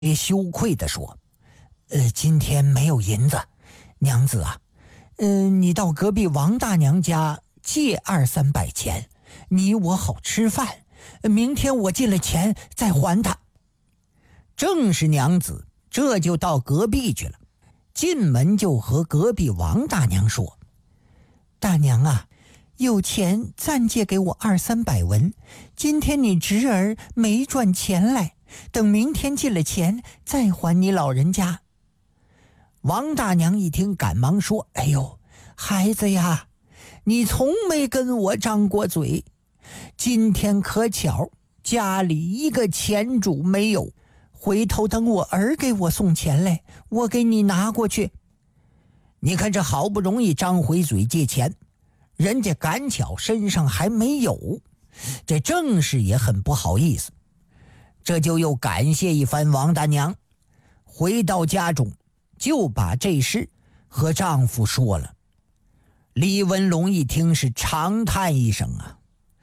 羞愧地说：“今天没有银子，娘子啊，你到隔壁王大娘家借200-300钱，你我好吃饭。明天我进了钱再还他。”正是娘子这就到隔壁去了，进门就和隔壁王大娘说：“大娘啊，有钱暂借给我200-300文，今天你侄儿没赚钱来，等明天进了钱再还你老人家。”王大娘一听赶忙说：“哎呦，孩子呀，你从没跟我张过嘴，今天可巧家里一个钱主没有，回头等我儿给我送钱来，我给你拿过去。”你看这好不容易张回嘴借钱，人家赶巧身上还没有，这正是也很不好意思。这就又感谢一番王大娘，回到家中就把这事和丈夫说了。李文龙一听是长叹一声啊，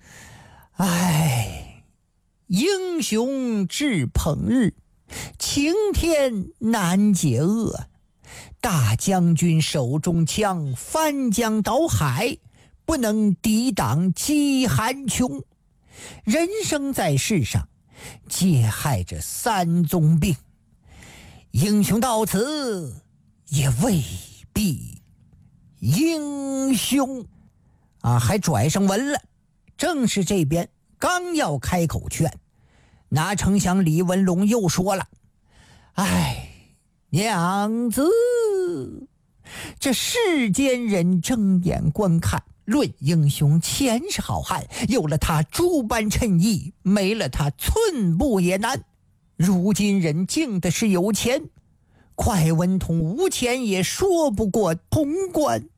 哎，英雄志捧日，晴天难解厄。大将军手中枪，翻江倒海，不能抵挡饥寒穷。人生在世上，皆害着3宗病，英雄到此也未必英雄啊！还拽上文了。正是这边刚要开口劝，哪成想李文龙又说了：“哎，娘子，这世间人睁眼观看，论英雄钱是好汉，有了他诸般衬衣，没了他寸步也难。如今人敬的是有钱，快文通无钱也说不过潼关，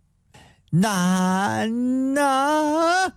难啊！”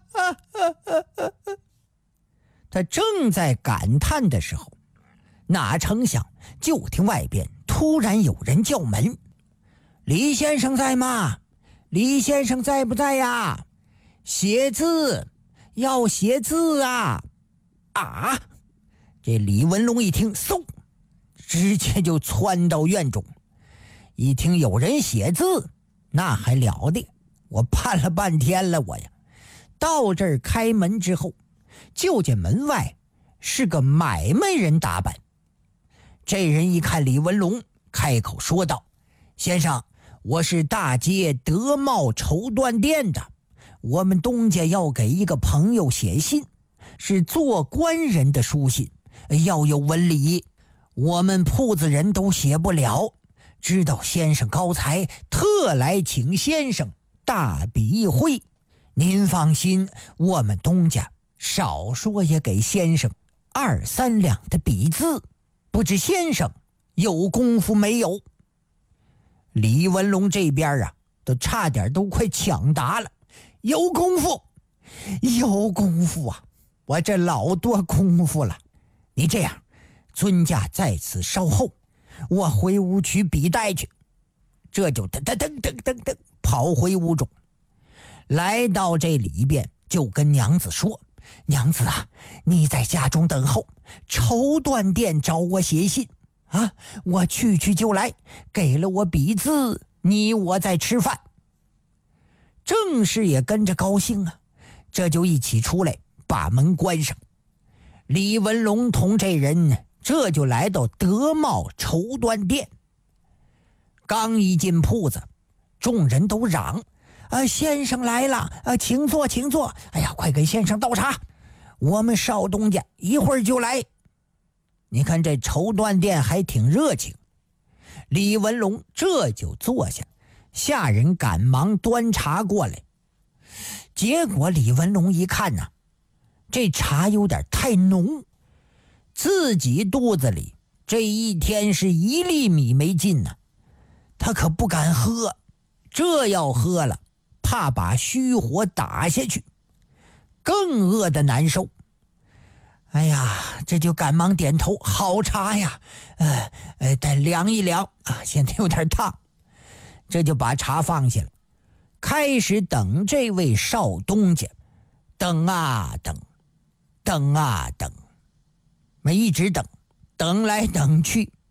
他正在感叹的时候，哪成想就听外边突然有人叫门：“李先生在吗？李先生在不在呀？写字，要写字啊！”啊！这李文龙一听，嗖，直接就窜到院中。一听有人写字，那还了得！我盼了半天了，我呀。到这儿开门之后，就见门外是个买卖人打扮。这人一看李文龙，开口说道：“先生，我是大街德茂绸缎店的，我们东家要给一个朋友写信，是做官人的书信，要有文理，我们铺子人都写不了，知道先生高才，特来请先生大笔一挥。您放心，我们东家少说也给先生2-3两的笔字，不知先生有功夫没有？”李文龙这边啊，都差点都快抢答了：“有功夫，有功夫啊！我这老多功夫了。你这样，尊驾在此稍后，我回屋取笔袋去。”这就噔跑回屋中，来到这里边就跟娘子说：“娘子啊，你在家中等候，绸缎店找我写信啊，我去就来，给了我笔字，你我再吃饭。”郑氏也跟着高兴啊，这就一起出来把门关上。李文龙同这人呢，这就来到德茂绸缎店。刚一进铺子，众人都嚷：“先生来了，请坐请坐，哎呀，快给先生倒茶，我们少东家一会儿就来。”你看这绸缎店还挺热情。李文龙这就坐下，下人赶忙端茶过来。结果李文龙一看呢，这茶有点太浓，自己肚子里这一天是1粒米没进呢，他可不敢喝，这要喝了怕把虚火打下去，更饿得难受。哎呀，这就赶忙点头：“好茶呀，得凉一凉啊，现在有点烫。”这就把茶放下了，开始等这位少东家。等啊等，等啊等，一直等来等去，